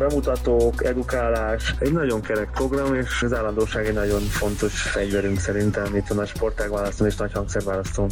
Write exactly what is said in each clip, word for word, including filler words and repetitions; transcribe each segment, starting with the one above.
bemutatók, edukálás. Egy nagyon kerek program, és az állandóság egy nagyon fontos fegyverünk szerintem itt a nagy sportágválasztón és nagy hangszerválasztón.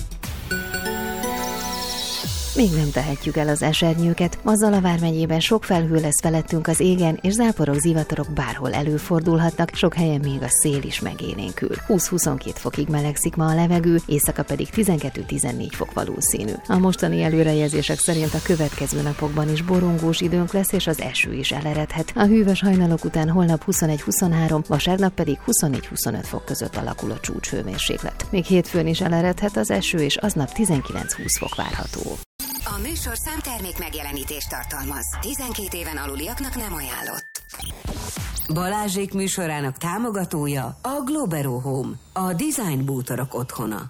Még nem tehetjük el az esernyőket. Azzal a vármegyében sok felhő lesz felettünk az égen, és záporok, zivatarok bárhol előfordulhatnak, sok helyen még a szél is megélénkül. húsz-huszonkét fokig melegszik ma a levegő, éjszaka pedig tizenkettő-tizennégy fok valószínű. A mostani előrejelzések szerint a következő napokban is borongós időnk lesz, és az eső is eleredhet. A hűvös hajnalok után holnap huszonegy-huszonhárom, vasárnap pedig huszonnégy-huszonöt fok között alakul a csúcshőmérséklet. Még hétfőn is eleredhet az eső, és aznap tizenkilenc-húsz fok várható. A műsor számtermék megjelenítést tartalmaz. tizenkét éven aluliaknak nem ajánlott. Balázsék műsorának támogatója a Globero Home, a design bútorok otthona.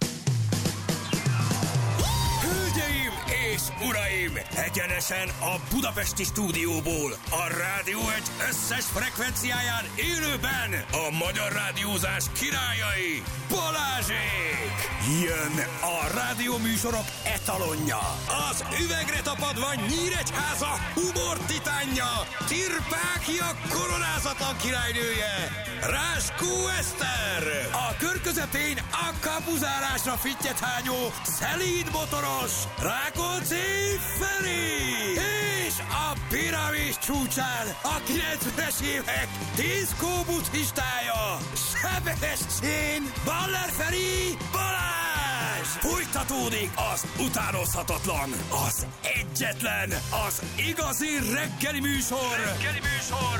Hölgyeim és uraim, egyenesen a budapesti stúdióból, a Rádió egy összes frekvenciáján élőben a magyar rádiózás királyai, Balázsék! Jön a rádióműsorok etalonja, az üvegre tapadva Nyíregyháza humor titánja, Tirpákia koronázatlan királynője, Ráskó Eszter, a kör közepén a kapuzárásra fittyet hányó szelíd motoros Rákóczi Feri, és a piramis csúcsán a kilencvenes évek diszkó buddhistája, Sebestyén Baller Feri Balázs! Folytatódik az utánozhatatlan, az egyetlen, az igazi reggeli műsor, reggeli műsor,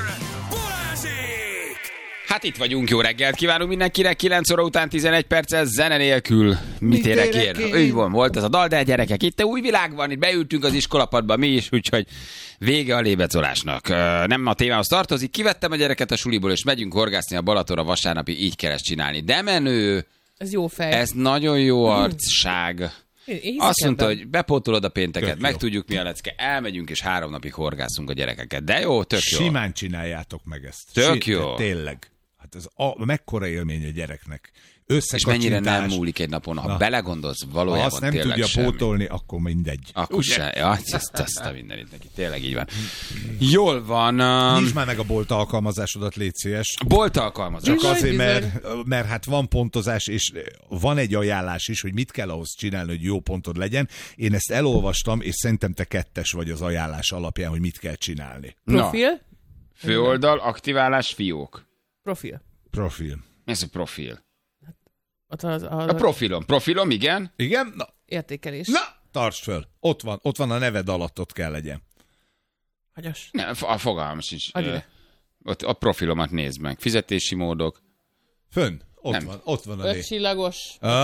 Balázsék! Hát itt vagyunk, jó reggelt kívánunk mindenkinek, kilenc óra után tizenegy perccel zene nélkül. Mit, Mit érek én? én? Úgy van, volt ez a dal, de gyerekek, itt új világ van, itt beültünk az iskolapadba mi is, úgyhogy vége a lébecolásnak. Nem a témához tartozik, kivettem a gyereket a suliból, és megyünk horgászni a Balatonra vasárnapi, így kell ezt csinálni. De menő! Ez jó fej. Ez nagyon jó arcság. Én, én Azt mondta, ebben. hogy bepótolod a pénteket, Tök megtudjuk mi a lecke, elmegyünk és három napig horgászunk a gyerekeket. De jó, tök jó. Simán csináljátok meg ezt. Tök Si- jó. Tényleg. Hát ez a, mekkora élmény a gyereknek. És mennyire nem múlik egy napon, ha Na. belegondolsz, valójában ha azt nem tényleg tudja semmi. pótolni, akkor mindegy. Akkor se. Ja, ezt, ezt a mindenit neki. Tényleg így van. Jól van. Um, Nincs már meg a bolt alkalmazásodat, légy szíves. bolt alkalmazás. Csak azért, bizony. mert, mert hát van pontozás, és van egy ajánlás is, hogy mit kell ahhoz csinálni, hogy jó pontod legyen. Én ezt elolvastam, és szerintem te kettes vagy az ajánlás alapján, hogy mit kell csinálni. Profil? Na, főoldal, aktiválás, fiók. Profil. Profil. Mi ez a profil? Ott az, az, A profilom. Profilom, igen. Igen? Na, értékelés. na tartsd föl. Ott van, ott van a neved alatt, ott kell legyen. Hagyas. Nem, a fogalmam sincs. Adj Ö, ide. Ott a profilomat nézd meg. Fizetési módok. Fönn. Ott Nem. van, ott van a Öt név. csillagos.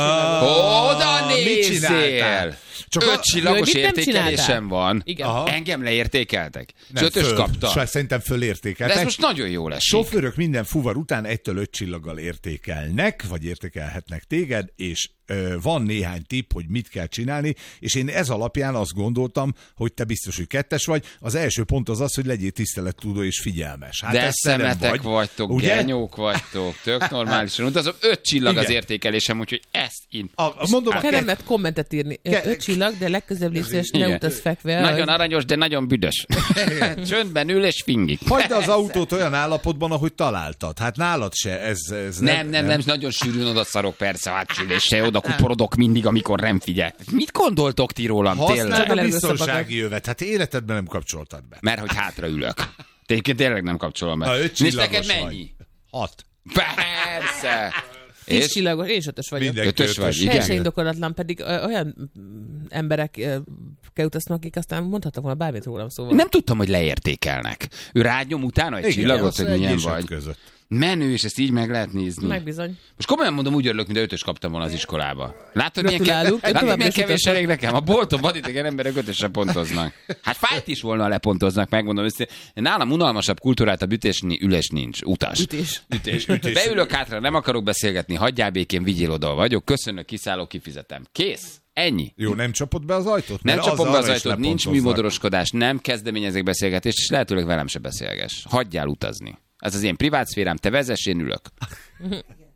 Ah, Oda mit nézzél! csináltál? Csak Öt a- csillagos Jaj, mit nem értékelésem csináltál? van. Igen. Aha. Engem leértékeltek. És Nem, ötös föl. kaptam. S- Szerintem De fölértékeltek. ez most nagyon jó lesz. Sofőrök minden fuvar után egytől öt csillaggal értékelnek, vagy értékelhetnek téged, és ö, van néhány tipp, hogy mit kell csinálni, és én ez alapján azt gondoltam, hogy te biztos, hogy kettes vagy. Az első pont az az, hogy legyél tisztelettudó és figyelmes. Hát De ezt te nem szemetek vagy, vagytok, ugye? genyók vagytok, tök normálisan utazom. Öt csillag Igen. az értékelésem, úgyhogy ezt én... A, a, mondom, a Kell nem ke- lehet kommentet írni. Ke- Öt csillag, de legközelebb légy szíves, ne Igen. utaz fekve. Nagyon az- aranyos, de nagyon büdös. Csöndben ül és fingik. hagyd az autót olyan állapotban, ahogy találtad. Hát nálad se, ez, ez Nem, nem, nem, nagyon sűrűn oda szarok persze hátsülésre, oda kuporodok mindig, amikor nem figyel. Mit gondoltok ti rólam, Használd tényleg? a Csak biztonsági jövet. Hát életedben nem kapcsoltad be. Mert hogy hátra ülök. Tényleg tényleg nem kapcsolom be. Ha öt Nézd, neked csillagos mennyi? Hat. Persze. Tíz És csillagos, én is ötös vagyok. Mindenki Ötös vagy, igen. Teljesen indokolatlan, pedig ö, olyan mm, emberek ö, utaznak, akik aztán mondhattak volna bármit rólam, szóval. nem tudtam, hogy leértékelnek. Ő rágyom utána egy Igen, csillagot, az hogy egy milyen és öt vagy. között. Menő, és ezt így meg lehet nézni. Megbizony. Most komolyan mondom, úgy örülök, mint a ötös kaptam volna az iskolába. Látod, milyen, Gratulálunk. kev- látod, Továbbra milyen is kevés utasok. elég nekem? A bolton vadidegen emberek ötösre pontoznak. Hát fájt is volna, ha lepontoznak, megmondom őszintén. Nálam unalmasabb, kultúráltabb ütésni, ülés nincs. Utas. Ütés. Ütés. Ütés. Beülök hátra, nem akarok beszélgetni, hagyjál békén, vigyél oda, vagyok. Köszönök, kiszállok, kifizetem. Kész. Ennyi. Jó, nem csapod be az ajtót? Nem Mert csapom be arra az is ajtót, nincs lepontoznak. műmodoroskodás, nem kezdeményezek beszélgetést, és lehetőleg velem se beszélges. Hagyjál utazni. Ez az én privát szférám, te vezess, én ülök.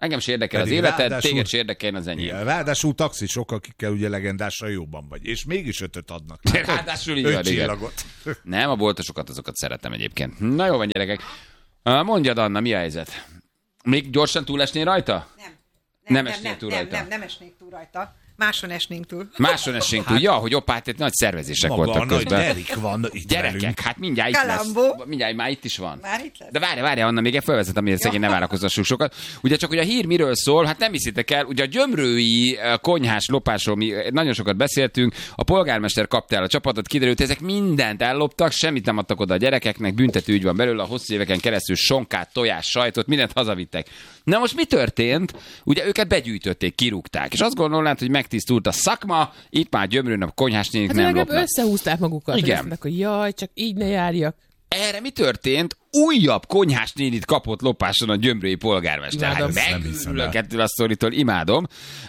Engem se érdekel az életed, téged se érdekel az enyém. Igen, ráadásul taxisok, akikkel ugye legendásra jóban vagy, és mégis ötöt adnak. Ráadásul így van, igen. Nem, a boltosokat, azokat szeretem egyébként. Na jó van, gyerekek. Mondjad, Anna, mi a helyzet? Még gyorsan túlesnél rajta? Nem. Nem, nem esnél nem, túl nem, rajta? Nem, nem esnék túl rajta. Máson esnénk túl. Máson esnénk túl. Ja, hogy oppá, hát itt nagy szervezések Maga voltak a közben. nagy Erik van itt Gyerekek, velünk. hát mindjárt itt Kalambó. lesz. Mindjárt már itt is van. Már itt lesz. De várj, várj, Anna, még felvezet, amire szegény ne várakozzassuk sokat. Ugye csak, hogy a hír miről szól, hát nem hiszitek el, ugye a gyömrői konyhás lopásról mi nagyon sokat beszéltünk, a polgármester kapta el a csapatot, kiderült, ezek mindent elloptak, semmit nem adtak oda a gyerekeknek, büntető ügy van belőle, a hosszú éveken keresztül sonkát, tojás, sajtot, mindent hazavittek. Na most mi történt? Ugye őket begyűjtötték, kirúgták, és azt gondolnád, hogy megtisztult a szakma, itt már Gyömrőn a konyhásnénik Hát nem legalább lopnak. összehúzták magukat. Igen. Azt mondták, hogy jaj, csak így ne járjak. Erre mi történt? Újabb konyhás nénit kapott lopáson a gyömrői polgármester. Imádom. Hát Nem hiszem megőrülök el. ettől a sztoritól, imádom.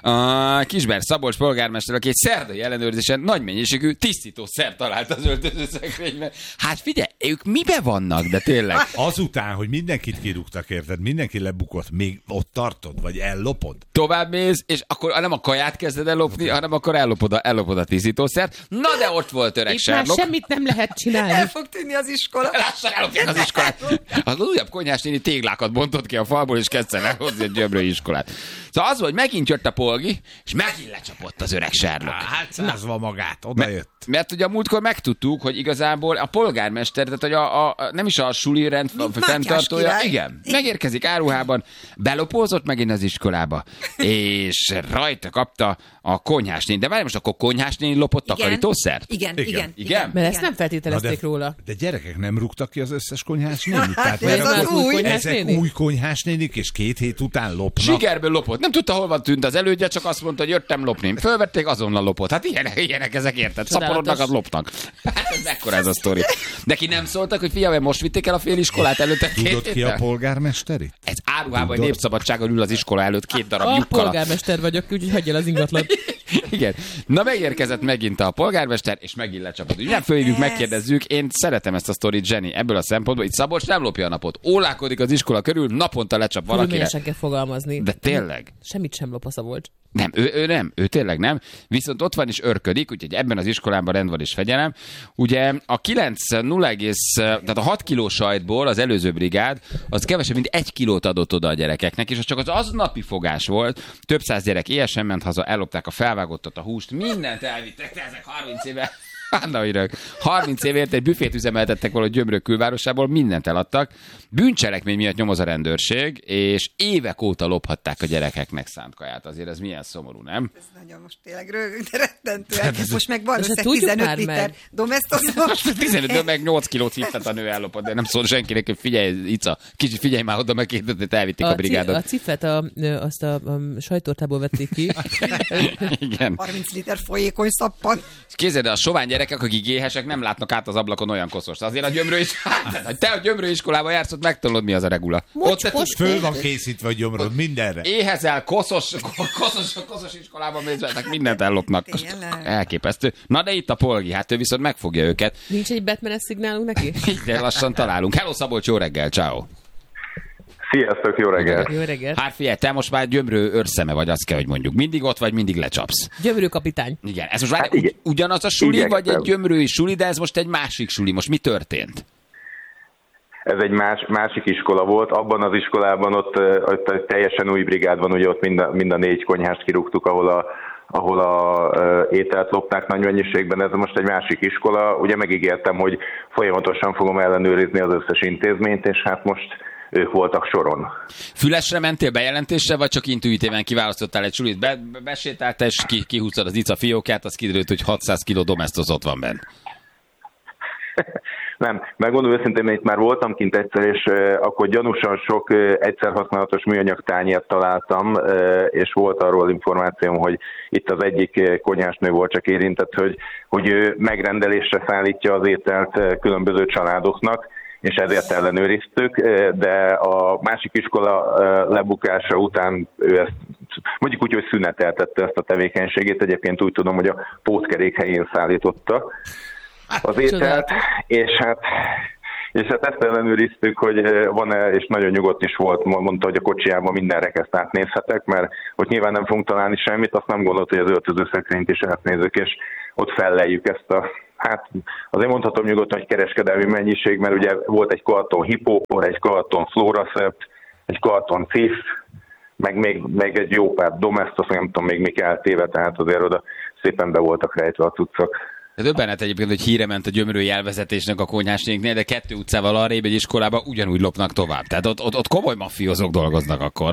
A Kisberg Szabolcs polgármester, aki egy szerdai ellenőrzésen nagy mennyiségű tisztítószer talált az öltözőszekrényben. Hát figyelj, ők mibe vannak, de tényleg. Azután, hogy mindenkit kirúgtak, érted, mindenki lebukott, még ott tartod, vagy ellopod? Tovább mész, és akkor nem a kaját kezded ellopni, hanem akkor ellopod a, ellopod a tisztítószert. Na de ott volt öreg Itt már Sherlock. semmit nem lehet csinálni. El fog tűnni az iskola. Lassan ellopják az iskolát. Az újabb konyhás néni téglákat bontott ki a falból, és kezdte elhozni a gyömrői iskolát. Szóval az, hogy megint jött a polgi, és megint lecsapott az öreg Sherlock. Hát százva magát, oda jött. Mert ugye a múltkor megtudtuk, hogy igazából a polgármester, tehát hogy a, a, nem is a suli rend Mátyás fenntartója, király. igen, megérkezik áruhában, belopózott megint az iskolába, és rajta kapta a konyhásnéni. De várj, most akkor konyhásnéni lopott takarítószert? Igen, Igen. igen, Igen? Mert ezt nem feltételezték de, róla. de gyerekek nem rúgtak ki az összes konyhás nénit? Tehát ez mert az új. ezek néni? új konyhás nénik, és két hét után lopnak. Sikerből lopott. Nem tudta, hol van tűnt az elődje, csak azt mondta, hogy jöttem lopni. Fölvették, azonnal lopott. Hát ilyenek, ilyenek ezek, érted? Szaporodnak, az lopnak. Hát ez mekkora ez a sztori. De ki nem szóltak, hogy figyelj, most vitték el a fél iskolát előtte két Tudod ki a héttel? polgármester itt? Ez áruhában, egy Tudod? népszabadságon ül az iskola előtt két darab A lyukkal. polgármester vagyok, úgyhogy hagyj el az ingatlan. Igen. Na megérkezett megint a polgármester, és megint lecsapott. Ugye fölhívjuk, megkérdezzük. Én szeretem ezt a sztorit, Jenny, ebből a szempontból. Itt Szabolcs nem lopja a napot. Ólálkodik az iskola körül, naponta lecsap valakire. Fölményesen kell fogalmazni. De tényleg? Semmit sem lop a Szabolcs. Nem, ő, ő nem, ő tényleg nem. Viszont ott van és örködik, úgyhogy ebben az iskolában rend van és fegyelem. Ugye a kilenc nulla, tehát a hat kiló sajtból az előző brigád, az kevesebb, mint egy kilót adott oda a gyerekeknek, és az csak az aznapi fogás volt. Több száz gyerek éhesen ment haza, ellopták a felvágottat, a húst, mindent elvittek, te ezek harminc éve. Anna ürök. harminc évért egy büfét üzemeltettek valahogy Gyömrő külvárosából, mindent eladtak. Bűncselekmény miatt nyomoz a rendőrség, és évek óta lophatták a gyerekeknek szánt kaját. Azért ez milyen szomorú, nem? Ez nagyon most tényleg rögünk, de rettentően. Most meg van Ezt össze tudjuk tizenöt már liter meg. domesztoszos. tizenöt meg nyolc kilót hittet a nő ellopott, de nem szól senkinek, hogy figyelj, Ica, kicsit figyelj már oda, meg kérdezett, elvitték a, a brigádot. A cifet a, azt a, a sajtortából vették ki. Igen. harminc liter folyékony szappan. Képzeld, a sovány gyerekek, akik éhesek, nem látnak át az ablakon olyan koszos. Azért a Gyömrő is, hát, te a Gyömrő iskolába jársz, ott megtanulod, mi az a regula. Ott te tudsz, Föl van készítve a gyomrod mindenre. éhezel, koszos, koszos, koszos iskolában mész, mindent ellopnak. Tényleg? Elképesztő. Na de itt a polgi, hát ő viszont megfogja őket. Nincs egy Batman-es szignálunk neki? De lassan találunk. Hello Szabolcs, jó reggel, ciao. Sziasztok, jó reggelt! Jó reggelt. Hát figyelj, te most már Gyömrő őrszeme vagy, azt kell, hogy mondjuk. Mindig ott vagy, mindig lecsapsz. Gyömrő kapitány. Igen, ez most már Hát igen. ugy, ugyanaz a suli, Igyekszem. vagy egy gyömrői suli, de ez most egy másik suli. Most mi történt? Ez egy más, másik iskola volt. Abban az iskolában ott, ott egy teljesen új brigád van, ugye ott mind a, mind a négy konyhást kirúgtuk, ahol a ahol a uh, ételt lopták nagy mennyiségben, ez most egy másik iskola. Ugye megígértem, hogy folyamatosan fogom ellenőrizni az összes intézményt, és hát most ők voltak soron. Fülesre mentél bejelentésre, vagy csak intuitíven kiválasztottál egy sulit? Be, be, besétáltál, és ki, kihúztad az Ica fiókát, az kiderült, hogy hatszáz kiló domestos ott van benne. Nem, megmondom őszintén, itt már voltam kint egyszer, és uh, akkor gyanúsan sok uh, egyszer használatos műanyag tányért találtam, uh, és volt arról információm, hogy itt az egyik uh, konyhásnő volt csak érintett, hogy, hogy ő megrendelésre szállítja az ételt uh, különböző családoknak, és ezért ellenőriztük, uh, de a másik iskola uh, lebukása után ő ezt mondjuk úgy, hogy szüneteltette ezt a tevékenységét, egyébként úgy tudom, hogy a pótkerék helyén szállította az ételt, és hát és hát ezt ellenőriztük, hogy van-e, és nagyon nyugodt is volt, mondta, hogy a kocsijában minden rekeszt átnézhetek, mert ott nyilván nem fogunk találni semmit, azt nem gondolt, hogy az öltözőszekrényt is átnézzük, és ott felleljük ezt a, hát azért mondhatom nyugodtan, hogy kereskedelmi mennyiség, mert ugye volt egy karton hipópor, egy karton Floraszept, egy karton Cif, meg még, még egy jó pár Domestos, nem tudom még mik eltéve, tehát azért oda szépen be voltak rejtve a cuccok. Döbbenet egyébként, hogy híre ment a gyömrő jelvezetésnek a konyhásnéknél, de kettő utcával arrébb egy iskolában ugyanúgy lopnak tovább. Tehát ott, ott, ott komoly mafiózók dolgoznak akkor.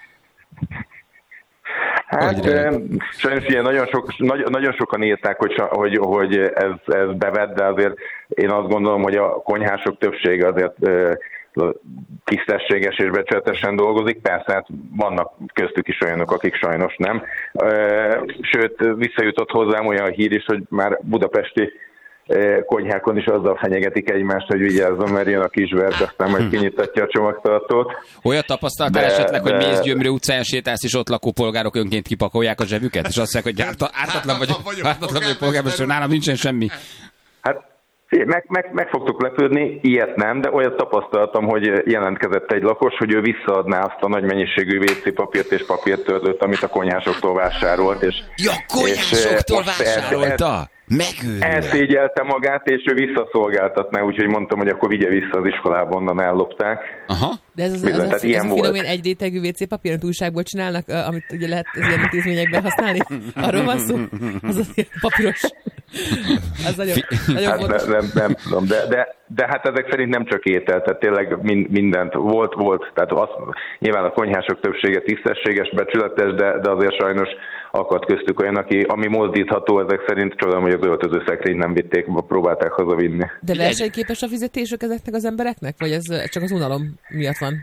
Hát sajnos ilyen nagyon, sok, nagyon, nagyon sokan írták, hogy, hogy, hogy ez, ez bevett, de azért én azt gondolom, hogy a konyhások többsége azért tisztességes és becsületesen dolgozik. Persze, hát vannak köztük is olyanok, akik sajnos nem. Sőt, visszajutott hozzám olyan hír is, hogy már budapesti konyhákon is azzal fenyegetik egymást, hogy vigyázzon, mert jön a kisvert, aztán majd kinyitatja a csomagtartót. Olyat tapasztaltál de, esetleg, de... hogy mész Gyömrő utcáján sétálsz, és ott lakó polgárok önként kipakolják a zsebüket, és azt mondják, hogy ártatlan vagyok, ártatlan vagyok polgármester, nálam nincsen semmi. Hát Meg, meg, meg fogtok lepődni, ilyet nem, de olyat tapasztaltam, hogy jelentkezett egy lakos, hogy ő visszaadná azt a nagy mennyiségű vé cé papírt és papírtörlőt, amit a konyhásoktól vásárolt. És, ja, konyhásoktól vásárolta? Megőrül. Elszégyelte magát, és ő visszaszolgáltatná, úgyhogy mondtam, hogy akkor vigye vissza az iskolába, onnan ellopták. Aha. De ez az, Bizony, az, az, az a finom, egy rétegű vé cé papír, amit újságból csinálnak, amit ugye lehet az ilyen intézményekben használni. Arról van szó? Az az papíros. Az nagyon, nagyon hát fontos. Nem, nem, nem tudom, de, de, de hát ezek szerint nem csak étel, tehát tényleg mind, mindent volt, volt, tehát az, nyilván a konyhások többsége tisztességes, becsületes, de, de azért sajnos akadt köztük olyan, aki, ami mozdítható, ezek szerint csodálom, hogy az öltözőszekrényt nem vitték, próbálták hazavinni. De versenyképes a fizetésük ezeknek az embereknek? Vagy ez csak az unalom miatt van?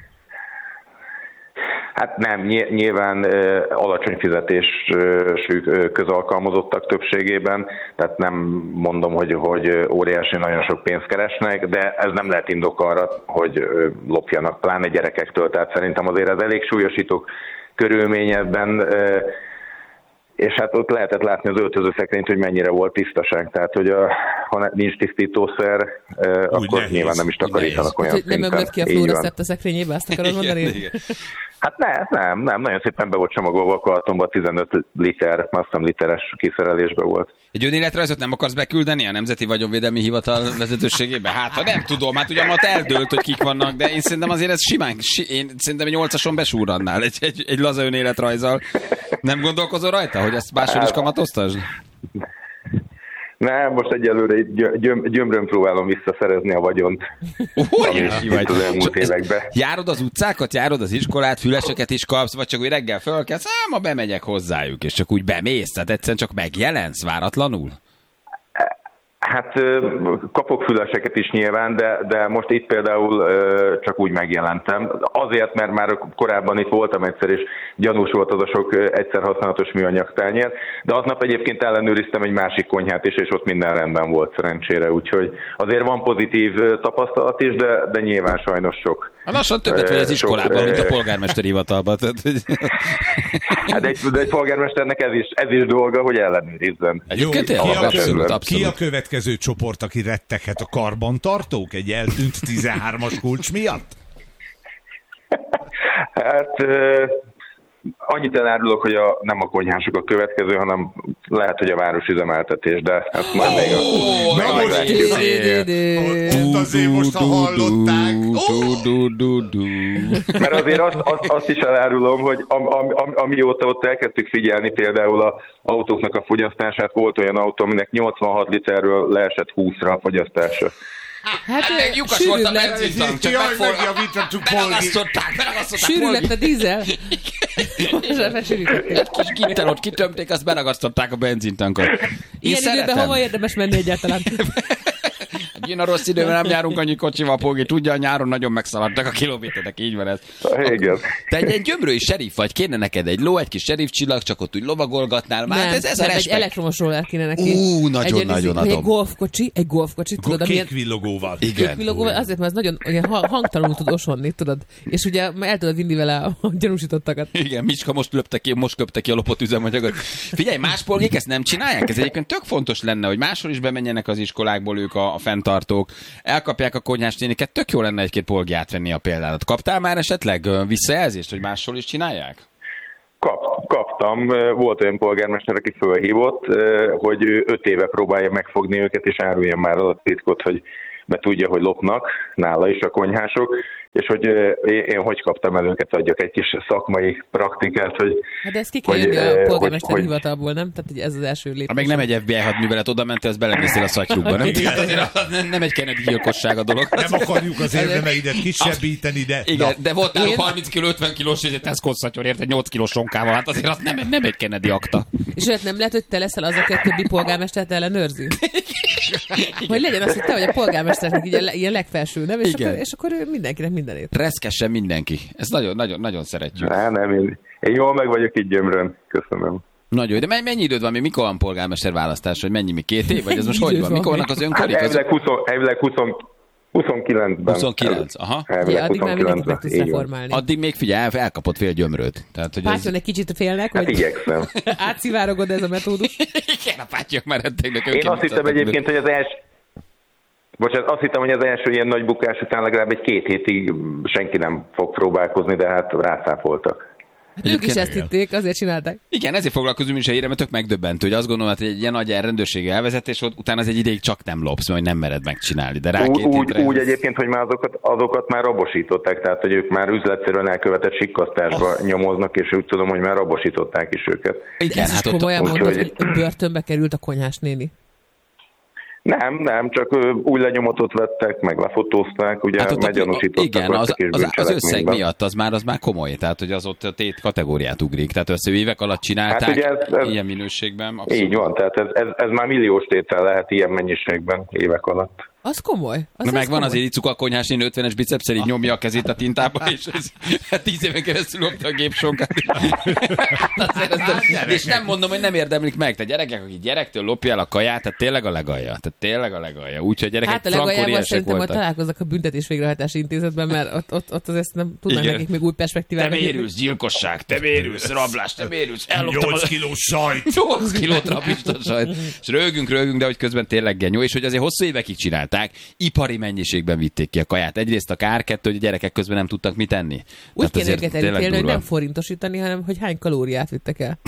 Hát nem, nyilván alacsony fizetésű közalkalmazottak többségében, tehát nem mondom, hogy, hogy óriási nagyon sok pénzt keresnek, de ez nem lehet indok arra, hogy lopjanak, pláne gyerekektől, tehát szerintem azért ez elég súlyosító körülmény ebben, és hát ott lehetett látni az öltözőszekrényt, hogy mennyire volt tisztaság. Tehát, hogy a, ha nincs tisztítószer, eh, akkor nehéz, nyilván nem is takarítanak olyan szinten. Nem ömlött ki a Floraszept a szekrényébe, azt akarod mondani? Igen, igen. Hát nem, nem, nem, nagyon szépen be volt csomagolva a kartonba, tizenöt liter, azt hiszem literes kiszerelésbe volt. Egy önéletrajzot nem akarsz beküldeni a Nemzeti Vagyonvédelmi Hivatal vezetőségébe? Hát, ha nem tudom, hát ugye ott eldőlt, hogy kik vannak, de én szerintem azért ez simán, én szerintem egy nyolcason besúrannál egy, egy, egy laza önéletrajzzal. Nem gondolkozol rajta, hogy ezt máshol is kamatoztasd? Nem, most egyelőre gyöm, gyömrön próbálom visszaszerezni a vagyont. Hogy az elmúlt években. Járod az utcákat, járod az iskolát, füleseket is kapsz, vagy csak úgy reggel fölkelsz, á, ma bemegyek hozzájuk, és csak úgy bemész, tehát egyszerűen csak megjelensz váratlanul? Hát kapok füleseket is nyilván, de, de most itt például csak úgy megjelentem. Azért, mert már korábban itt voltam egyszer, és gyanús volt az a sok egyszer használatos műanyag tányér, de aznap egyébként ellenőriztem egy másik konyhát is, és ott minden rendben volt szerencsére, úgyhogy azért van pozitív tapasztalat is, de, de nyilván sajnos sok. A lassan többet vagy az iskolában, sok, mint a polgármesteri hivatalban. Hát egy, de egy polgármesternek ez is, ez is dolga, hogy ellenőrizzen. Jó, ki, a, abszolút, abszolút. Ki a következő csoport, aki retteghet? A karbantartók egy eltűnt tizenhármas kulcs miatt? Hát annyit elárulok, hogy a, nem a konyhások a következő, hanem lehet, hogy a városüzemeltetés, de ezt már még a... Ott azért most, ha hallották. Mert azért azt, azt, azt is elárulom, hogy am, am, amióta ott elkezdtük figyelni például az autóknak a fogyasztását, volt olyan autó, aminek nyolcvanhat literről leesett húszra a fogyasztása. Hát, hát lyukas volt a benzintank, csak belagasztották, belagasztották. Sűrű lett a dízel. Egy kis kittelót kitömték, azt belagasztották a benzintankot. Ilyen időben hova érdemes menni egyáltalán? Jön a rossz időben, nem járunk annyi kocsival, Pógi. Tudja, a nyáron nagyon megszaladtak a kilométerek, így van ez. Igen. Te egy, egy gyömrői serif vagy, kéne neked egy ló, egy kis serif csillag, csak ott úgy lovagolgatnál. Már nem, ez, ez egy elektromos roller kéne neki. Ú, nagyon, nagyon adom. Egy golfkocsi, egy golfkocsi, tudod, amilyen... Kék villogóval. Igen. Kék villogóval, azért, mert az nagyon olyan hangtalanul tud osonni, tudod. És ugye el tudod vinni vele a gyanúsítottakat. Igen, Micska most löpte ki, most köpte ki a lopott üzemanyagot. Figyelj, más polgék ezt nem csinálják? Ez egyébként tök fontos lenne, hogy máshol is bemenjenek az iskolákból ők a, a fenntartások tartók, elkapják a konyhásnéniket, tök jó lenne egy-két polgját venni a példádat. Kaptál már esetleg visszajelzést, hogy máshol is csinálják? Kap, kaptam, volt olyan polgármester, aki fölhívott, hogy ő öt éve próbálja megfogni őket, és árulja már az a titkot, hogy mert tudja, hogy lopnak nála is a konyhások, és hogy én, én hogy kaptam el őket, adjak egy kis szakmai praktikát, hogy... Hát de ezt ki kell jönni a polgármester hogy, hivatalból, nem? Tehát hogy ez az első lépés. Ha még nem egy ef bé i hadművelet oda ment, ez belemészél a szatyrukba, nem? Azért nem egy Kennedy gyilkosság a dolog. Nem akarjuk az érdemeidet kisebbíteni, de... Igen, de volt náluk harminc kiló, ötven kilós, és egy Tesco szatyor ért egy nyolc kilós sonkával, hát azért az nem, nem egy Kennedy akta. És olyat nem lehet, hogy te leszel az, aki a többi polgármestert ellenőrzi? Hogy legyen az, hogy te vagy a polgármesternek így ilyen legfelső, nem? És akkor, és akkor mindenkinek mindenét. Reszkessen mindenki. Ezt nagyon, nagyon, nagyon szeretjük. Á, nem, én, én jól meg vagyok itt Gyömrön. Köszönöm. Nagyon jó. De mennyi időd van még? Mikor van polgármester választás? Vagy mennyi? Mi két év? Vagy ez most hogy van? Mikor vannak az önkorik? Hát elvileg huszonkilencben. huszonkilenc, aha. Ja, addig már mindenkit meg tudsz reformálni. Addig még figyelj, elkapott fél gyömröd. Pátyon egy kicsit félnek, hát hogy igyekszem. átszivárogod ez a metódus. Igen, a pátyok már rettegnek. Én azt hittem egyébként, hogy az első Bocsánat, azt hittem, hogy az első ilyen nagy bukás után legalább egy két hétig senki nem fog próbálkozni, de hát rászáfoltak. Hát ők is ezt hitték, azért csinálták. Igen, ezért foglalkozunk is a hírem, mert tök megdöbbentő, hogy azt gondolod, hogy egy ilyen nagy rendőrség elvezet, és ott utána az egy ideig csak nem lopsz, mert nem mered megcsinálni. De rá úgy, két úgy, úgy egyébként, hogy már azokat, azokat már rabosították, tehát hogy ők már üzletszerűen elkövetett sikkasztásba oh. nyomoznak, és úgy tudom, hogy már rabosították is őket. Igen, ez hát is komolyan mondod, hogy... hogy börtönbe került a konyhás néni. Nem, nem, csak új lenyomatot vettek, meg lefotózták, ugye hát meggyanúsítottak. Igen, az, az, az összeg miatt az már, az már komoly, tehát hogy az ott a tét kategóriát ugrik, tehát össze évek alatt csinálták, hát ez, ez, ilyen minőségben. Abszolút. Így van, tehát ez, ez, ez már milliós tétel lehet ilyen mennyiségben évek alatt. Az komoly. Az Na, az meg komoly. van az Iricu a konyhásnén ötvenes bicepszel, így nyomja a kezét a tintába, és ez, tíz éven keresztül lopta a gépsonkát. És nem mondom, hogy nem érdemlik meg. Te gyerekek, aki gyerektől lopja el a kaját, tehát tényleg a legalja. Tehát tényleg a legalja. Úgyhogy gyerekek hát a legaljával szerintem majd találkoznak a büntetés végrehajtási intézetben, mert ott, ott, ott azért nem tudnak nekik még új perspektívát. Te mérülsz, gyilkosság, te mérülsz, rablás, te mérülsz, elloptam nyolc kilós sajt. nyolc kilót rabista sajt. És rögünk, rögünk, de hogy közben tényleg genyó, és hogy azért hosszú évekig csinálták, ipari mennyiségben vitték ki a kaját. Egyrészt a kár, kettő, hogy a gyerekek közben nem tudtak mit tenni. Úgy kéne őket elítélni, hogy nem forintosítani, hanem hogy hány kalóriát vittek el.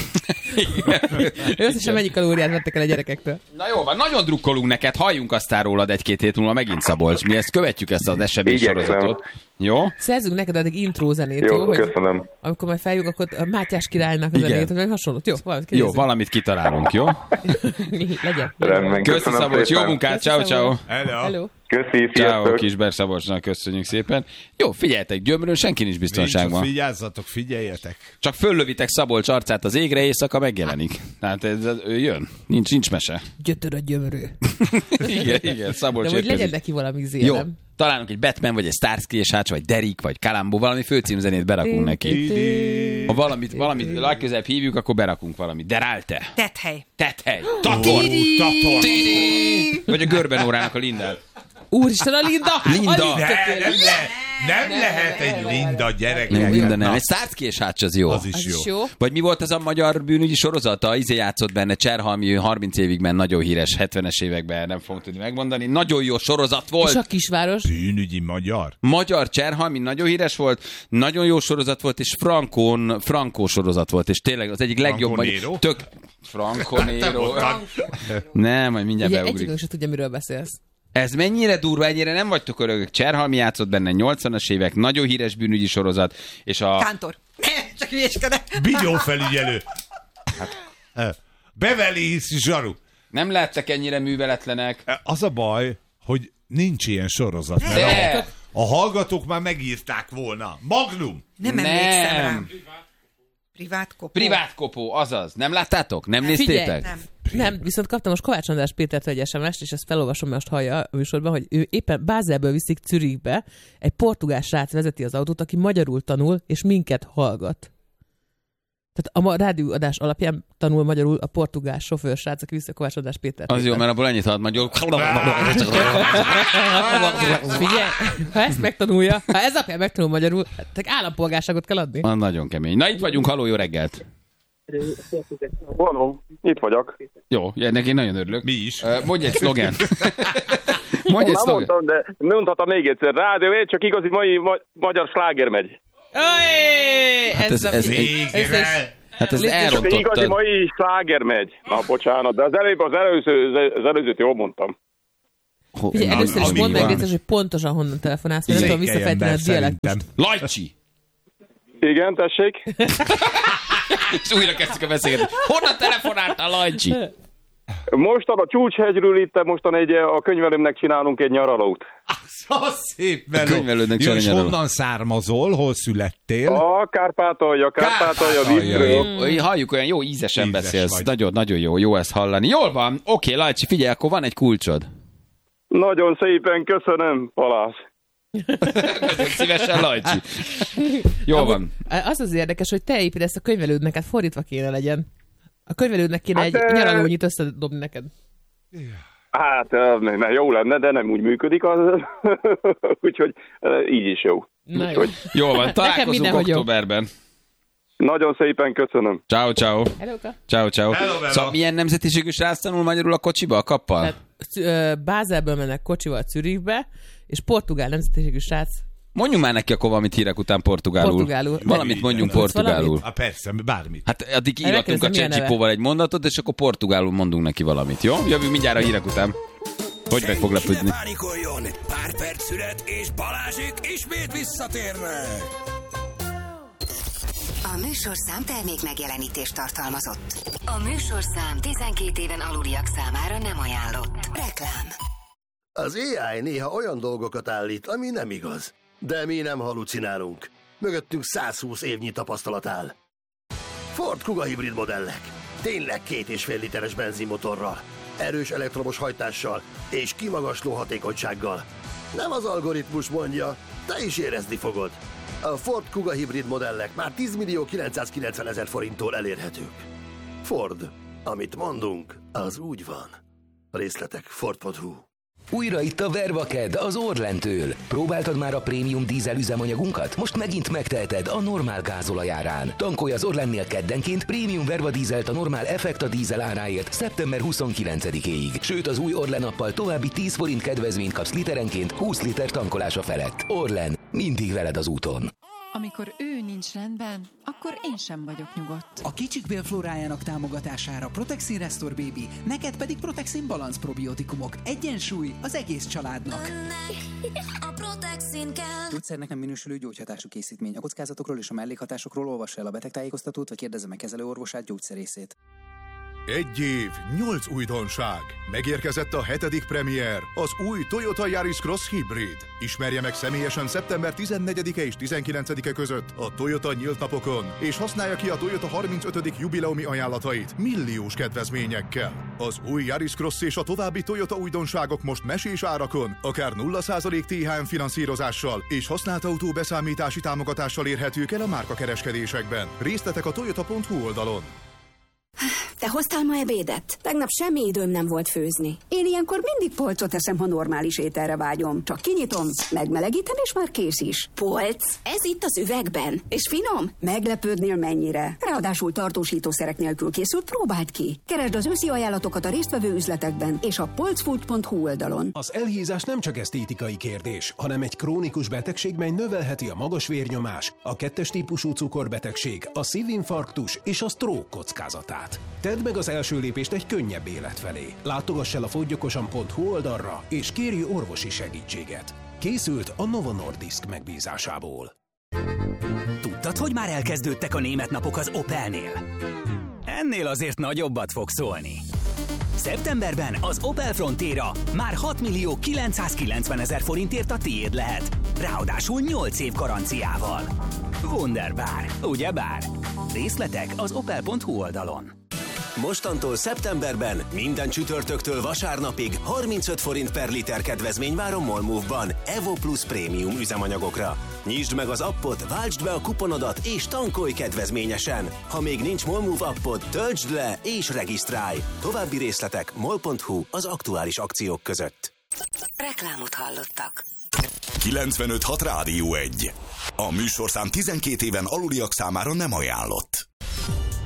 Összesen mennyi kalóriát vettek el a gyerekektől. Na jó van, nagyon drukkolunk neked, halljunk aztán rólad egy-két hét múlva megint, Szabolcs. Mi ezt követjük, ezt az esemény sorozatot. Jó? Szerzünk neked addig intro zenét, jó? Jó, köszönöm. Hogy amikor majd feljük, akkor a Mátyás királynak a zenét, vagy hasonlót. Jó, valamit jó, valamit kitalálunk, jó? Legyen. Rendben, köszi, Szabolcs, jó munkát, ciao, ciao. Hello. Köszi, ciao, Kisberg Szabolcsnak köszönjük szépen. Jó, figyeljetek, Gyömrön senki nincs biztonságban. Vigyázzatok, figyeljetek. Csak föllövitek Szabolcs arcát az égre, éjszaka megjelenik. Tehát ez, ez, ő jön, nincs, nincs mese. Gyötör a gyömrő. igen, igen, Szabolcs. De hogy legyen neki valami zélem. Jó, találunk egy Batman, vagy egy Starsky és Hutch, vagy Derek, vagy Columbo, valami főcímzenét berakunk neki. Ha valamit, valamit legközelebb hívjuk, akkor berakunk valamit. Deralte. Tethely. Tethely. Tator. Tator. Vagy a Görben órának a Lindel. Úristen, a Linda! Linda! A ne, nem, le, nem lehet egy Linda gyerek. Nem, Linda nem. Egy Starsky és Hutch az jó. Az is az jó. jó. Vagy mi volt ez a magyar bűnügyi sorozata? Izé játszott benne, Cserhalmi, harminc évig ment, nagyon híres, hetvenes években, nem fogom tudni megmondani. Nagyon jó sorozat volt. És a kisváros? Bűnügyi magyar? Magyar Cserhalmi, nagyon híres volt, nagyon jó sorozat volt, és Frankón, Frankó sorozat volt, és tényleg az egyik legjobb magyar. Tök... Franco Nero. Nem, majd mindjárt ugye beugrik. egyikünk se tudja, miről beszélsz. Ez mennyire durva, ennyire nem vagytok örökök. Cserhalmi játszott benne nyolcvanas évek, nagyon híres bűnügyi sorozat, és a... Kántor. Csak hülyéskedek. Bigyófelügyelő. Hát, Beverly Hills Zsaru. Nem lehettek ennyire műveletlenek. Az a baj, hogy nincs ilyen sorozat. De. A, a hallgatók már megírták volna. Magnum. Nem emlékszem rám. Privát kopó. Privát kopó, azaz. Nem láttátok? Nem néztétek? Figyelj, nem. Nem, viszont kaptam most Kovács András Pétertől egy es em est, és ezt felolvasom, mert most hallja a műsorban, hogy ő éppen Bázelből viszik Zürichbe, egy portugál srác vezeti az autót, aki magyarul tanul, és minket hallgat. Tehát a rádióadás alapján tanul magyarul a portugál sofőr srác, aki viszi Kovács András Pétert. Az jó, mert abból ennyit hallott magyarul. Figyelj, ha ezt megtanulja, ha ez alapján megtanul magyarul, tehát állampolgárságot kell adni. Ah, nagyon kemény. Na itt vagyunk, halló, jó reggelt. Való, itt vagyok. Jó, ennek én nagyon örülök. Mi is. Uh, mondj egy szlogen. Mondj ezt, Már mondtam, de mondhatom még egyszer. Rádió egy, csak igazi mai ma- magyar sláger megy. Hát ez, ez, ez, ez, hát ez Csak igazi elrontottad. mai sláger megy. Na, bocsánat, de az előbb az előző, az előzőt jól mondtam. Figyelj, először is mondd meg, létező, hogy pontosan honnan telefonálsz, mert nem tudom visszafejteni a dialektust. Lajcsi! Igen, tessék. És újra kezdtük a beszélgetést. Honnan telefonáltál, Lajcsi? Mostan a Csúcshegyről itt, mostan egy, a könyvelőmnek csinálunk egy nyaralót. Az szép A könyvelődnek Jó, és nyaraló. honnan származol? Hol születtél? A Kárpátalja, Kárpátalja, vízről. Mm. Halljuk, olyan jó ízesen Ízes beszélsz. vagy. Nagyon, nagyon jó, jó ezt hallani. Jól van, oké, Lajcsi, figyelj, akkor van egy kulcsod. Nagyon szépen köszönöm, Balázs. Köszönöm szívesen, Lajcsi. Jól van. Az az érdekes, hogy te építed ezt a könyvelődnek, hát fordítva kéne legyen. A könyvelődnek kéne Hát, egy eh, nyaralónyit összedobni neked. Hát, mert jó lenne, de nem úgy működik, az, úgyhogy így is jó. Na jó. Úgyhogy Jó van, Nekem találkozunk mindenhogy jó. októberben. nagyon szépen köszönöm. Ciao, ciao. Helóka. Ciao, ciao. Hello, hello. Szóval milyen nemzetiségű srác tanul magyarul a kocsiba, a kappal? Tehát ö, Bázelből mennek kocsival Zürichbe, és portugál nemzetiségű srác. Mondjunk már neki akkor valamit hírek után portugálul. Portugálul. Valamit mondjunk Tudsz portugálul. valamit? Ah, persze, bármit. Hát addig Megkérdezem, írhatunk a milyen neve? Csecsipóval egy mondatot, és akkor portugálul mondunk neki valamit, jó? Jövünk mindjárt a hírek után. Hogy meg fog Senki lepődni? ne pánikoljon! Pár perc szület, és Balázsék ismét visszatérnek! A műsorszám termék megjelenítést tartalmazott. A műsorszám tizenkét éven aluliak számára nem ajánlott. Reklám. Az á i néha olyan dolgokat állít, ami nem igaz. De mi nem halucinálunk. Mögöttünk száz húsz évnyi tapasztalat áll. Ford Kuga hibrid modellek. Tényleg két és fél literes benzinmotorral, erős elektromos hajtással és kimagasló hatékonysággal. Nem az algoritmus mondja, te is érezni fogod. A Ford Kuga hibrid modellek már tíz millió kilencszázkilencven ezer forinttól elérhetők. Ford. Amit mondunk, az úgy van. Részletek ford pont hu. Újra itt a Vervaked az Orlentől. Próbáltad már a prémium dízel üzemanyagunkat? Most megint megteheted a normál gázolajárán. Tankolj az Orlennél keddenként prémium Verva dízelt a normál Effekta dízel áráért szeptember huszonkilencedikéig. Sőt, az új Orlen appal további tíz forint kedvezményt kapsz literenként húsz liter tankolása felett. Orlen, mindig veled az úton. Amikor ő nincs rendben, akkor én sem vagyok nyugodt. A kicsik bélflórájának támogatására Protexin Restore Baby, neked pedig Protexin Balance probiotikumok. Egyensúly az egész családnak. A Protexin kell. Gyógyszernek nem minősülő gyógyhatású készítmény. A kockázatokról és a mellékhatásokról olvassa el a betegtájékoztatót, vagy kérdezze meg kezelőorvosát, gyógyszerészét. Egy év, nyolc újdonság. Megérkezett a hetedik premier, az új Toyota Yaris Cross Hybrid. Ismerje meg személyesen szeptember tizennegyedike és tizenkilencedike között a Toyota nyílt napokon, és használja ki a Toyota harmincötödik jubileumi ajánlatait milliós kedvezményekkel. Az új Yaris Cross és a további Toyota újdonságok most mesés árakon, akár nulla százalék té há em finanszírozással és használt autó beszámítási támogatással érhetők el a márkakereskedésekben. Részletek a toyota pont hu oldalon. Te hoztál ma ebédet? Tegnap semmi időm nem volt főzni. Én ilyenkor mindig polcot eszem, ha normális ételre vágyom. Csak kinyitom, megmelegítem, és már kész is. Polc? Ez itt az üvegben. És finom? Meglepődnél mennyire. Ráadásul tartósítószerek nélkül készült, próbáld ki. Keresd az őszi ajánlatokat a résztvevő üzletekben és a polcfood pont hu oldalon. Az elhízás nem csak esztétikai kérdés, hanem egy krónikus betegség, mely növelheti a magas vérnyomás, a kettes típusú cukorbetegség, a szívinfarktus és a stroke kockázatát. Tedd meg az első lépést egy könnyebb élet felé. Látogass el a fogyyokosan pont hu oldalra, és kérj orvosi segítséget. Készült a Novo Nordisk megbízásából. Tudtad, hogy már elkezdődtek a német napok az Opelnél? Ennél azért nagyobbat fog szólni. Szeptemberben az Opel Frontera már hat millió kilencszázkilencven ezer forintért a tiéd lehet. Ráadásul nyolc év garanciával. Wunderbar, ugyebár? Részletek az opel pont hu oldalon. Mostantól szeptemberben minden csütörtöktől vasárnapig harmincöt forint per liter kedvezmény vár a Molmove-ban Evo Plus prémium üzemanyagokra. Nyisd meg az appot, váltsd be a kuponodat és tankolj kedvezményesen. Ha még nincs Molmove appod, töltsd le és regisztrálj. További részletek mol pont hu az aktuális akciók között. Reklámot hallottak. kilencvenöt hat Rádió egy. A műsorszám tizenkét éven aluliak számára nem ajánlott.